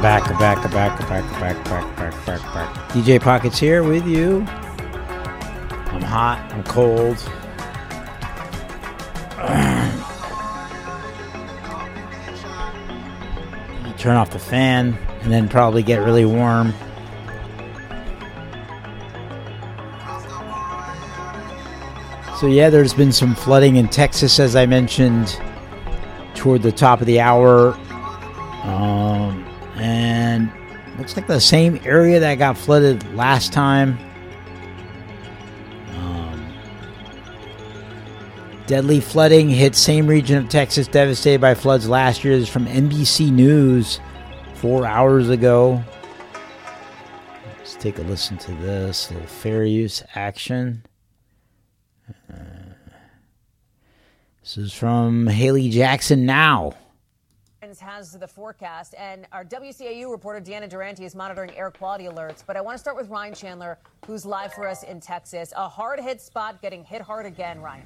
back. DJ Pockets here with you. I'm hot. I'm cold. Turn off the fan and then probably get really warm. So yeah, there's been some flooding in Texas, as I mentioned toward the top of the hour. And looks like the same area that got flooded last time. Deadly flooding hit same region of Texas devastated by floods last year. This is from NBC News 4 hours ago. Let's take a listen to this little fair use action. This is from Haley Jackson Now. Has the forecast, and our WCAU reporter Deanna Durante is monitoring air quality alerts. But I want to start with Ryan Chandler, who's live for us in Texas. A hard hit spot getting hit hard again, Ryan.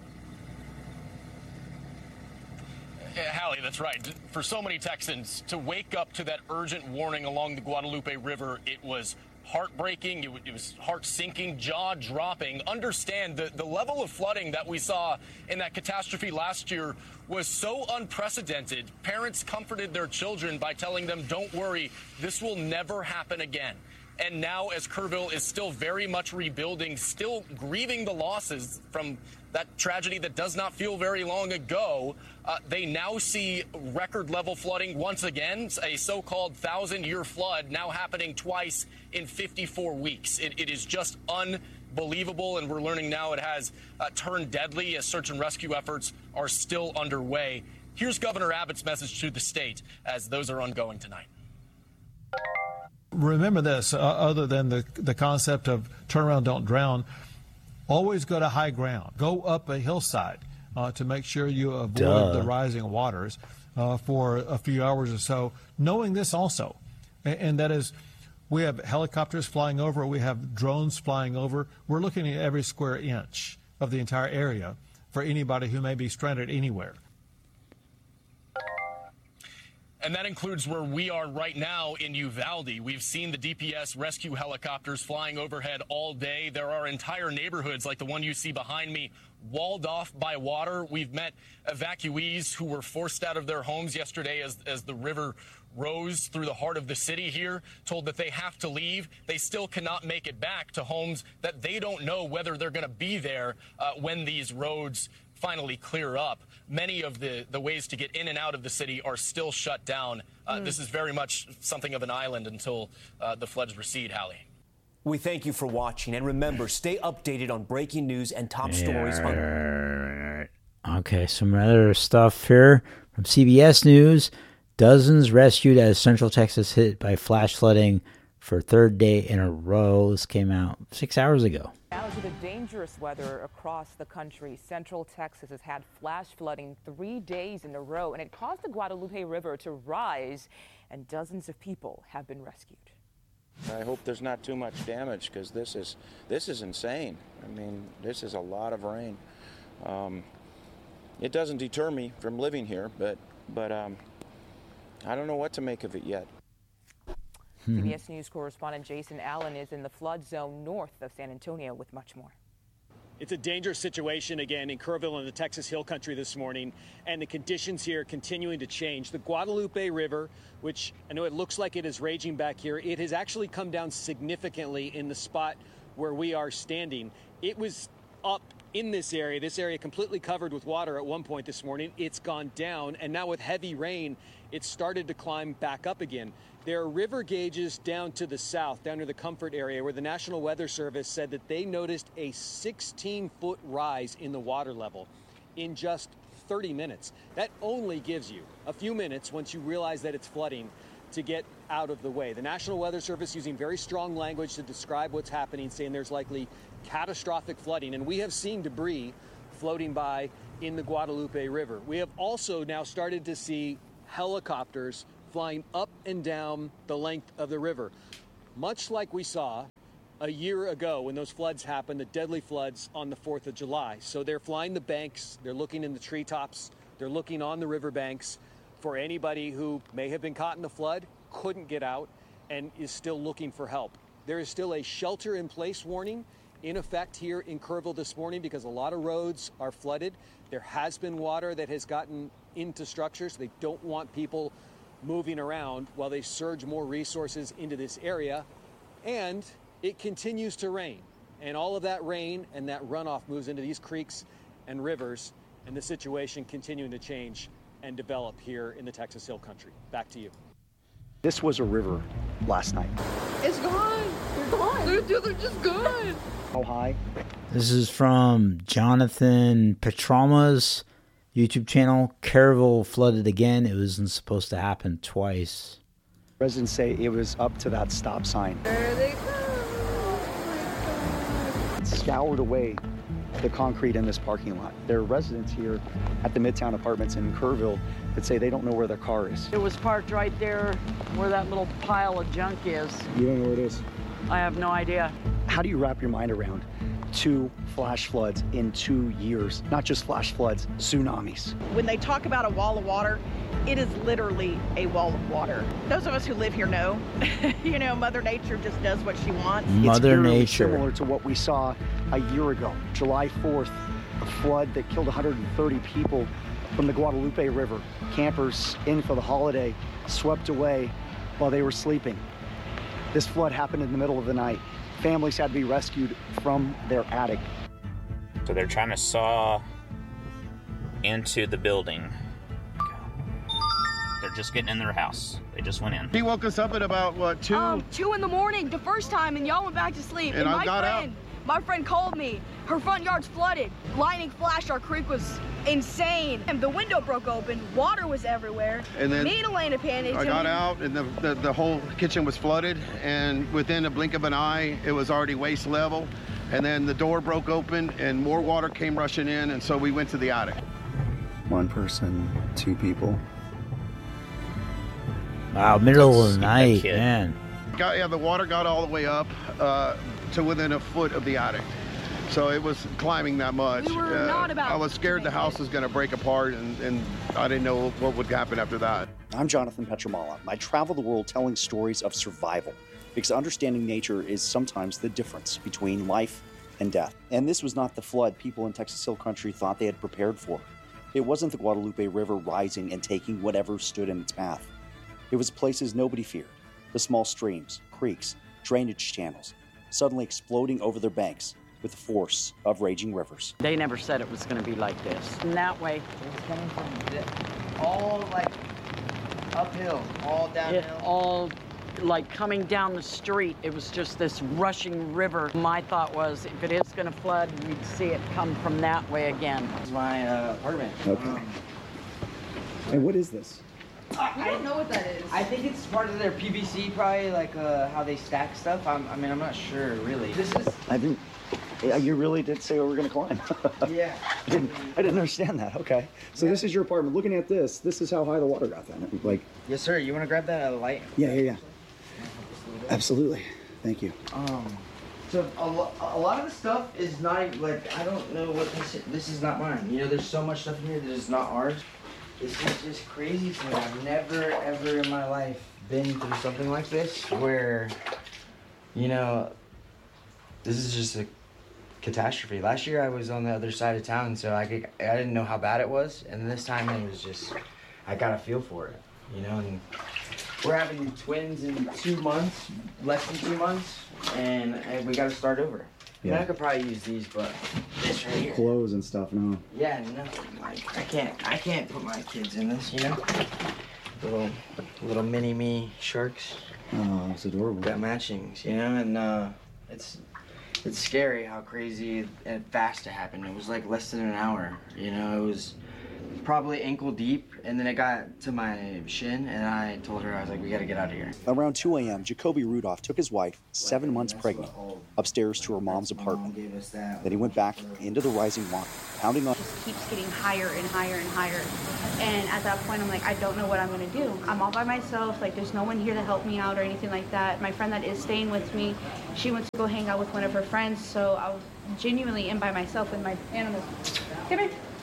Hallie, that's right. For so many Texans to wake up to that urgent warning along the Guadalupe River, it was heartbreaking. It was heart-sinking, jaw-dropping. Understand the level of flooding that we saw in that catastrophe last year was so unprecedented. Parents comforted their children by telling them, don't worry, this will never happen again. And now, as Kerrville is still very much rebuilding, still grieving the losses from that tragedy that does not feel very long ago, they now see record-level flooding once again, a so-called 1,000-year flood now happening twice in 54 weeks. It is just unbelievable, and we're learning now it has turned deadly as search and rescue efforts are still underway. Here's Governor Abbott's message to the state as those are ongoing tonight. Remember this, other than the concept of turn around, don't drown, always go to high ground. Go up a hillside to make sure you avoid the rising waters for a few hours or so. Knowing this also, and that is, we have helicopters flying over, we have drones flying over. We're looking at every square inch of the entire area for anybody who may be stranded anywhere. And that includes where we are right now in Uvalde. We've seen the DPS rescue helicopters flying overhead all day. There are entire neighborhoods like the one you see behind me walled off by water. We've met evacuees who were forced out of their homes yesterday as the river rose through the heart of the city here, told that they have to leave. They still cannot make it back to homes that they don't know whether they're going to be there when these roads finally clear up. Many of the ways to get in and out of the city are still shut down. This is very much something of an island until the floods recede, Hallie. We thank you for watching, and remember, stay updated on breaking news and top stories. Okay, some other stuff here from CBS News. Dozens rescued as Central Texas hit by flash flooding for third day in a row. This came out 6 hours ago. Now to the dangerous weather across the country. Central Texas has had flash flooding 3 days in a row, and it caused the Guadalupe River to rise, and dozens of people have been rescued. I hope there's not too much damage, because this is insane. I mean, this is a lot of rain. It doesn't deter me from living here, but I don't know what to make of it yet. CBS News correspondent Jason Allen is in the flood zone north of San Antonio with much more. It's a dangerous situation again in Kerrville in the Texas Hill Country this morning, and the conditions here continuing to change. The Guadalupe River, which I know it looks like it is raging back here, it has actually come down significantly in the spot where we are standing. It was up in this area completely covered with water at one point this morning. It's gone down, and now with heavy rain, it started to climb back up again. There are river gauges down to the south, down near the Comfort area, where the National Weather Service said that they noticed a 16-foot rise in the water level in just 30 minutes. That only gives you a few minutes once you realize that it's flooding to get out of the way. The National Weather Service using very strong language to describe what's happening, saying there's likely catastrophic flooding. And we have seen debris floating by in the Guadalupe River. We have also now started to see helicopters flying up and down the length of the river, much like we saw a year ago when those floods happened, the deadly floods on the 4th of July. So they're flying the banks, they're looking in the treetops, they're looking on the riverbanks for anybody who may have been caught in the flood, couldn't get out, and is still looking for help. There is still a shelter-in-place warning in effect here in Kerrville this morning because a lot of roads are flooded. There has been water that has gotten into structures. They don't want people moving around while they surge more resources into this area. And it continues to rain. And all of that rain and that runoff moves into these creeks and rivers, and the situation continuing to change and develop here in the Texas Hill Country. Back to you. This was a river last night. It's gone. They're gone. They're just gone. How high? This is from Jonathan Petrama's YouTube channel. Kerrville flooded again. It wasn't supposed to happen twice. Residents say it was up to that stop sign. There they go. It scoured away the concrete in this parking lot. There are residents here at the Midtown Apartments in Kerrville that say they don't know where their car is. It was parked right there where that little pile of junk is. You don't know where it is? I have no idea. How do you wrap your mind around 2 flash floods in 2 years? Not just flash floods, tsunamis. When they talk about a wall of water, it is literally a wall of water. Those of us who live here know, you know, Mother Nature just does what she wants. Mother Nature. Nature. Similar to what we saw a year ago, July 4th, a flood that killed 130 people from the Guadalupe River. Campers in for the holiday swept away while they were sleeping. This flood happened in the middle of the night. Families had to be rescued from their attic. So they're trying to saw into the building. They're just getting in their house. They just went in. He woke us up at about, what, 2? 2 in the morning, the first time, and y'all went back to sleep. And I got out. My friend called me. Her front yard's flooded. Lightning flashed. Our creek was insane. And the window broke open. Water was everywhere. And then me and Elena panicked. I got out, and the whole kitchen was flooded. And within a blink of an eye, it was already waist level. And then the door broke open, and more water came rushing in. And so we went to the attic. 1 person, 2 people. Wow, middle of the night, man. The water got all the way up to within a foot of the attic. So it was climbing that much. We were not about I was scared the house was going to break apart, and I didn't know what would happen after that. I'm Jonathan Petramala. I travel the world telling stories of survival because understanding nature is sometimes the difference between life and death. And this was not the flood people in Texas Hill Country thought they had prepared for. It wasn't the Guadalupe River rising and taking whatever stood in its path. It was places nobody feared, the small streams, creeks, drainage channels, suddenly exploding over their banks with the force of raging rivers. They never said it was going to be like this. And that way. It was coming from all like uphill, all downhill. All like coming down the street. It was just this rushing river. My thought was if it is going to flood, we'd see it come from that way again. It's my apartment. Okay. And what is this? I don't know what that is. I think it's part of their PVC, probably, like how they stack stuff. I'm not sure, really. This is... You really did say we were going to climb. Yeah. I didn't understand that. Okay. So This is your apartment. Looking at this is how high the water got then. Like. Yes, sir. You want to grab that light? Yeah. Absolutely. Thank you. So a lot of the stuff is not, like, I don't know what this is not mine. You know, there's so much stuff in here that is not ours. This is just crazy to me. I've never, ever in my life been through something like this where, you know, this is just a catastrophe. Last year I was on the other side of town, so I didn't know how bad it was. And this time it was just, I got a feel for it, you know. And we're having twins in 2 months, less than 2 months, and we got to start over. Yeah. I could probably use these, but this right here. Clothes and stuff, no. Yeah, nothing. Like I can't put my kids in this, you know. Little mini me sharks. Oh, it's adorable. Got matchings, you know, and it's scary how crazy and fast it happened. It was like less than an hour, you know. It was probably ankle deep, and then it got to my shin, and I told her, I was like, we got to get out of here. Around 2 a.m., Jacoby Rudolph took his wife, 7 months pregnant, upstairs to her mom's apartment. Then he went back into the rising water, pounding on. It just keeps getting higher and higher and higher. And at that point, I'm like, I don't know what I'm going to do. I'm all by myself. Like, there's no one here to help me out or anything like that. My friend that is staying with me, she went to go hang out with one of her friends, so I was genuinely in by myself with my animals. Come here.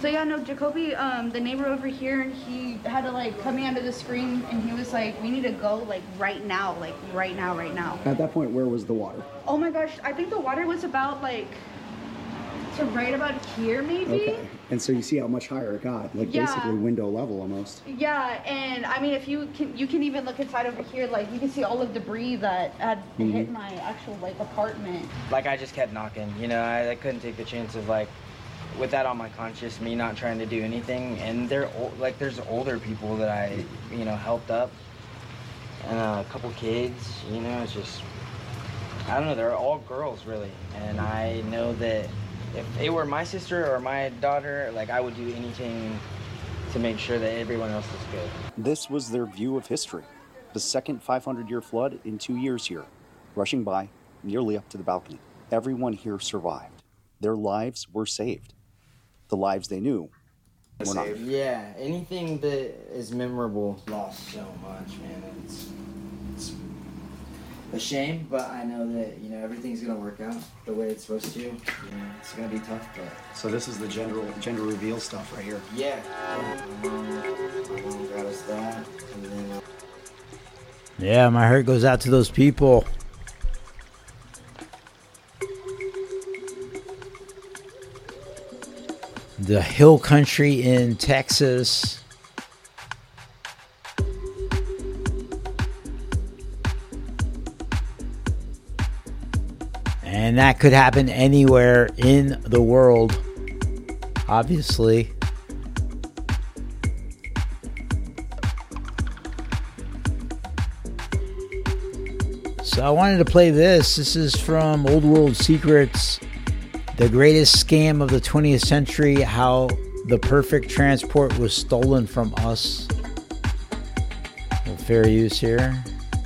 So yeah, no, Jacoby, the neighbor over here, he had to like come me under the screen, and he was like, we need to go like right now, like right now, right now. At that point, where was the water? Oh my gosh, I think the water was about like, so right about here maybe? Okay. And so you see how much higher it got, like Yeah. basically window level almost. Yeah, and I mean, if you can even look inside over here, like you can see all of the debris that had hit my actual like apartment. Like I just kept knocking, you know, I couldn't take the chance of like, with that on my conscience, me not trying to do anything. And like there's older people that I, you know, helped up, and a couple kids, you know, it's just, I don't know, they're all girls really. And I know that if it were my sister or my daughter, like I would do anything to make sure that everyone else is good. This was their view of history. The second 500-year flood in 2 years here, rushing by, nearly up to the balcony. Everyone here survived. Their lives were saved. The lives they knew were not. Yeah, anything that is memorable. Lost so much, man. It's a shame, but I know that, you know, everything's gonna work out the way it's supposed to. You know, it's gonna be tough, but. So this is the gender reveal stuff right here. Yeah. My mom got us that, and then. Yeah, my heart goes out to those people. The hill country in Texas. And that could happen anywhere in the world, obviously. So I wanted to play this. This is from Old World Secrets. The greatest scam of the 20th century, how the perfect transport was stolen from us. Fair use here.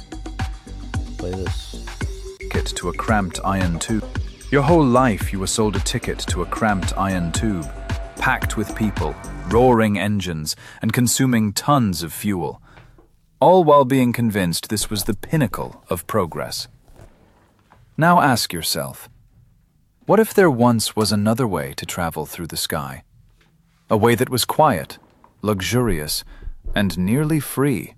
Play this. Ticket to a cramped iron tube. Your whole life you were sold a ticket to a cramped iron tube, packed with people, roaring engines, and consuming tons of fuel. All while being convinced this was the pinnacle of progress. Now ask yourself, what if there once was another way to travel through the sky? A way that was quiet, luxurious, and nearly free.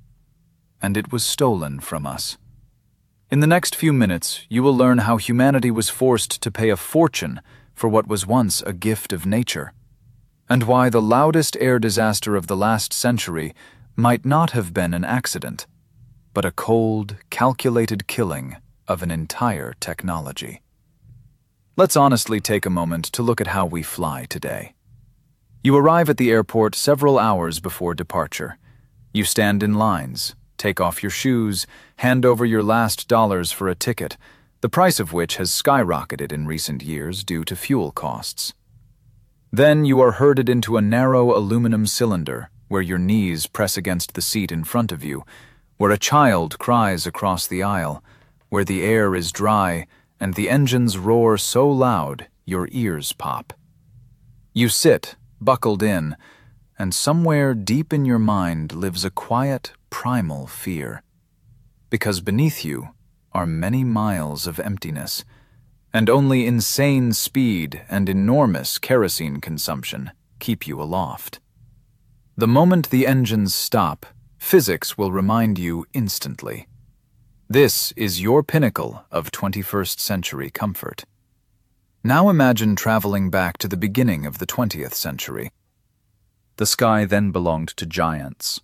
And it was stolen from us. In the next few minutes, you will learn how humanity was forced to pay a fortune for what was once a gift of nature, and why the loudest air disaster of the last century might not have been an accident, but a cold, calculated killing of an entire technology. Let's honestly take a moment to look at how we fly today. You arrive at the airport several hours before departure. You stand in lines, take off your shoes, hand over your last dollars for a ticket, the price of which has skyrocketed in recent years due to fuel costs. Then you are herded into a narrow aluminum cylinder where your knees press against the seat in front of you, where a child cries across the aisle, where the air is dry and the engines roar so loud your ears pop. You sit, buckled in, and somewhere deep in your mind lives a quiet, primal fear. Because beneath you are many miles of emptiness, and only insane speed and enormous kerosene consumption keep you aloft. The moment the engines stop, physics will remind you instantly. This is your pinnacle of 21st century comfort. Now imagine traveling back to the beginning of the 20th century. The sky then belonged to giants.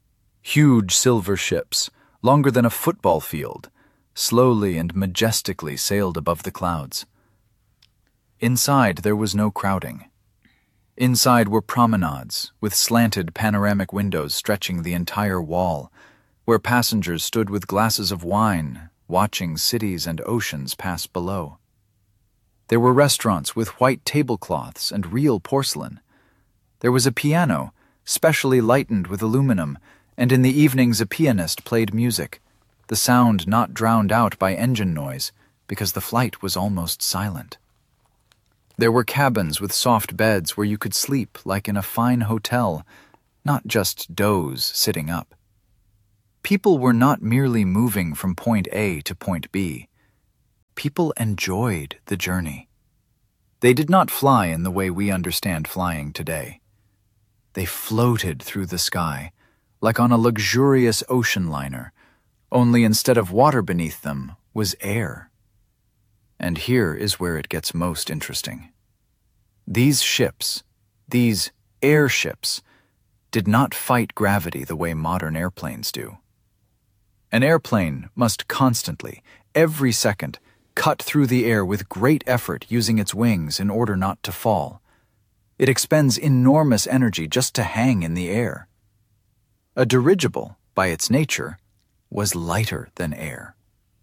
Huge silver ships, longer than a football field, slowly and majestically sailed above the clouds. Inside there was no crowding. Inside were promenades with slanted panoramic windows stretching the entire wall, where passengers stood with glasses of wine, watching cities and oceans pass below. There were restaurants with white tablecloths and real porcelain. There was a piano, specially lightened with aluminum, and in the evenings a pianist played music, the sound not drowned out by engine noise, because the flight was almost silent. There were cabins with soft beds where you could sleep like in a fine hotel, not just doze sitting up. People were not merely moving from point A to point B. People enjoyed the journey. They did not fly in the way we understand flying today. They floated through the sky, like on a luxurious ocean liner, only instead of water beneath them was air. And here is where it gets most interesting. These ships, these airships, did not fight gravity the way modern airplanes do. An airplane must constantly, every second, cut through the air with great effort using its wings in order not to fall. It expends enormous energy just to hang in the air. A dirigible, by its nature, was lighter than air.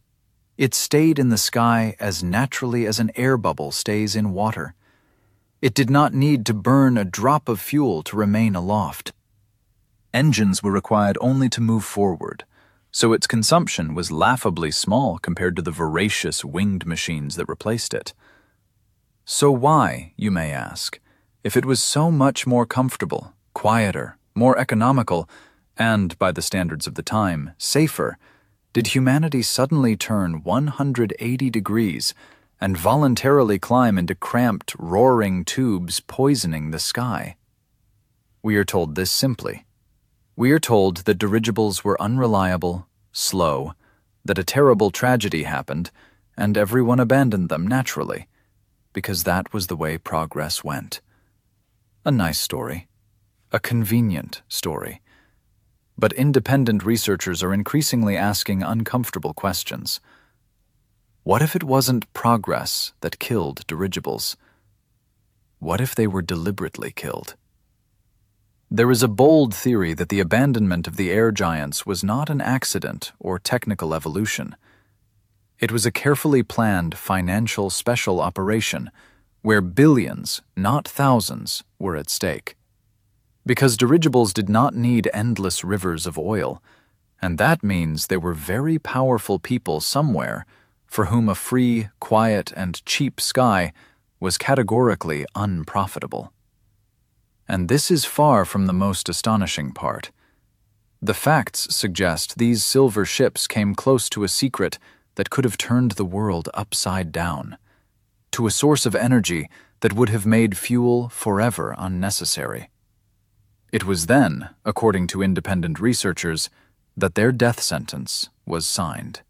It stayed in the sky as naturally as an air bubble stays in water. It did not need to burn a drop of fuel to remain aloft. Engines were required only to move forward, so its consumption was laughably small compared to the voracious winged machines that replaced it. So why, you may ask, if it was so much more comfortable, quieter, more economical, and, by the standards of the time, safer, did humanity suddenly turn 180 degrees and voluntarily climb into cramped, roaring tubes poisoning the sky? We are told this simply. We are told that dirigibles were unreliable, slow, that a terrible tragedy happened, and everyone abandoned them naturally, because that was the way progress went. A nice story. A convenient story. But independent researchers are increasingly asking uncomfortable questions. What if it wasn't progress that killed dirigibles? What if they were deliberately killed? There is a bold theory that the abandonment of the air giants was not an accident or technical evolution. It was a carefully planned financial special operation where billions, not thousands, were at stake. Because dirigibles did not need endless rivers of oil, and that means there were very powerful people somewhere for whom a free, quiet, and cheap sky was categorically unprofitable. And this is far from the most astonishing part. The facts suggest these silver ships came close to a secret that could have turned the world upside down, to a source of energy that would have made fuel forever unnecessary. It was then, according to independent researchers, that their death sentence was signed.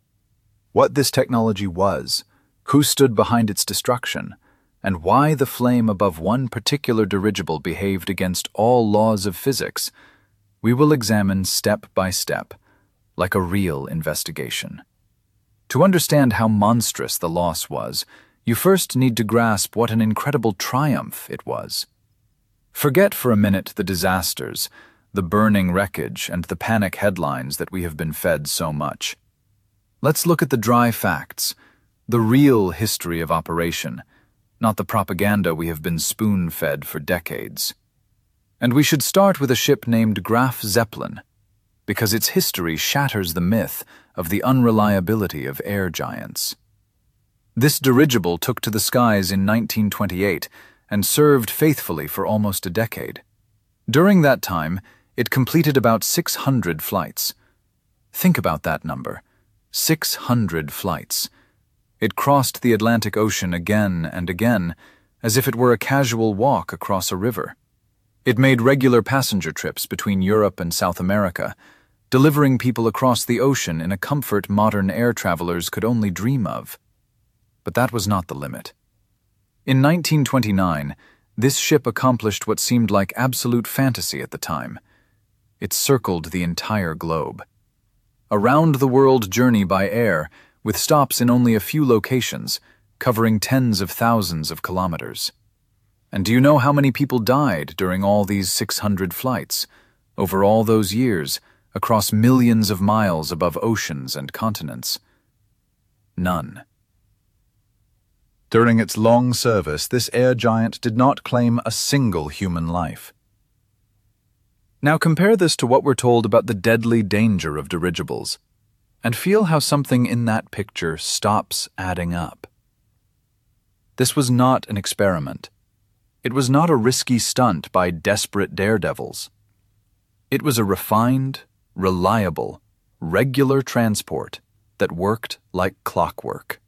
What this technology was, who stood behind its destruction, and why the flame above one particular dirigible behaved against all laws of physics, we will examine step by step, like a real investigation. To understand how monstrous the loss was, you first need to grasp what an incredible triumph it was. Forget for a minute the disasters, the burning wreckage, and the panic headlines that we have been fed so much. Let's look at the dry facts, the real history of operation, not the propaganda we have been spoon-fed for decades. And we should start with a ship named Graf Zeppelin, because its history shatters the myth of the unreliability of air giants. This dirigible took to the skies in 1928 and served faithfully for almost a decade. During that time, it completed about 600 flights. Think about that number. 600 flights. It crossed the Atlantic Ocean again and again, as if it were a casual walk across a river. It made regular passenger trips between Europe and South America, delivering people across the ocean in a comfort modern air travelers could only dream of. But that was not the limit. In 1929, this ship accomplished what seemed like absolute fantasy at the time. It circled the entire globe. A round-the-world journey by air, with stops in only a few locations, covering tens of thousands of kilometers. And do you know how many people died during all these 600 flights, over all those years, across millions of miles above oceans and continents? None. During its long service, this air giant did not claim a single human life. Now compare this to what we're told about the deadly danger of dirigibles, and feel how something in that picture stops adding up. This was not an experiment. It was not a risky stunt by desperate daredevils. It was a refined, reliable, regular transport that worked like clockwork.